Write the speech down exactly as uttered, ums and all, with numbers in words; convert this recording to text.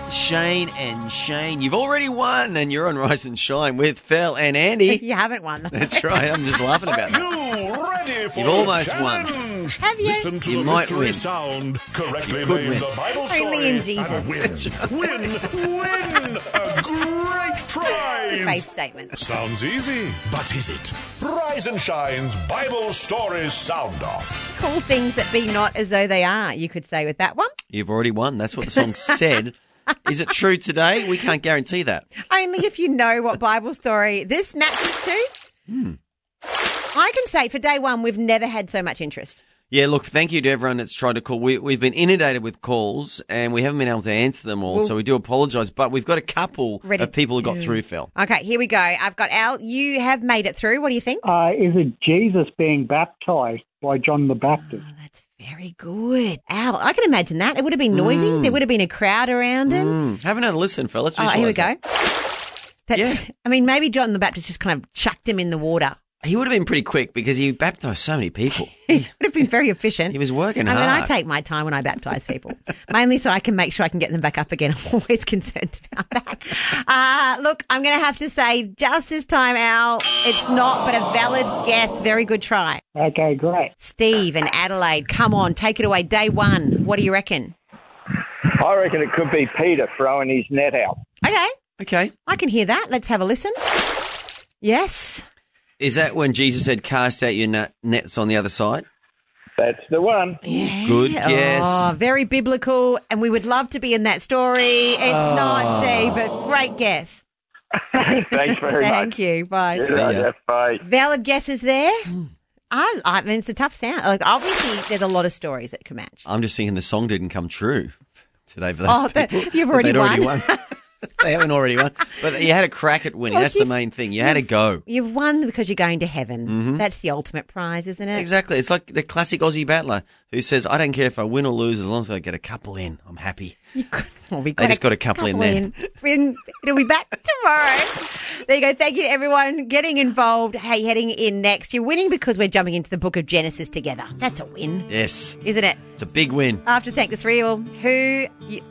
Shane and Shane. You've already won, and you're on Rise and Shine with Phil and Andy. You haven't won. That's right. I'm just laughing about that. You ready for You've almost a won. challenge? Have you? Listen to You the might mystery win. sound, correctly could name win. the Bible story, Only in Jesus. and win, win, win a great prize. Faith statement. Sounds easy, but is it? Rise and Shine's Bible Stories Sound Off. Call things that be not as though they are, you could say with that one. You've already won. That's what the song said. Is it true today? We can't guarantee that. Only if you know what Bible story this matches to. Hmm. I can say for day one, we've never had so much interest. Yeah, look, thank you to everyone that's tried to call. We, we've been inundated with calls, and we haven't been able to answer them all, Well, so we do apologise. But we've got a couple Ready- of people who got through, Phil. Okay, here we go. I've got Al. You have made it through. What do you think? Uh, is it Jesus being baptised by John the Baptist? Oh, that's very good. Al, I can imagine that. It would have been noisy. There would have been a crowd around him. Mm. Have another listen, Phil. Let's Oh, here we visualise go. that. That's, Yeah. I mean, maybe John the Baptist just kind of chucked him in the water. He would have been pretty quick because he baptised so many people. He would have been very efficient. He was working I mean, hard. I take my time when I baptise people, mainly so I can make sure I can get them back up again. I'm always concerned about that. Uh, look, I'm going to have to say just this time, Al, it's not, but a valid guess. Very good try. Okay, great. Steve and Adelaide, come on, take it away. Day one. What do you reckon? I reckon it could be Peter throwing his net out. Okay, Okay. I can hear that. Let's have a listen. Yes. Is that when Jesus said, cast out your net- nets on the other side? That's the one. Yeah. Good guess. Oh, very biblical, and we would love to be in that story. It's not, Steve, but great guess. Thanks very much. Thank you. Bye. Good See ya. idea. Bye. Valid guesses there. I, I mean, it's a tough sound. Like, obviously, there's a lot of stories that can match. I'm just thinking the song didn't come true today for those Oh, that- people. you've But already they'd already won. won. They haven't already won. But you had a crack at winning. Well, That's the you've- main thing. You had a go. You've won because you're going to heaven. That's the ultimate prize, isn't it? Exactly. It's like the classic Aussie battler who says, I don't care if I win or lose as long as I get a couple in. I'm happy. You could, well, we They just got a couple in there. in. In- It'll be back tomorrow. There you go. Thank you to everyone getting involved. Hey, heading in next. You're winning because we're jumping into the book of Genesis together. That's a win, Yes. isn't it? It's a big win. After Sanctus Real, who... You,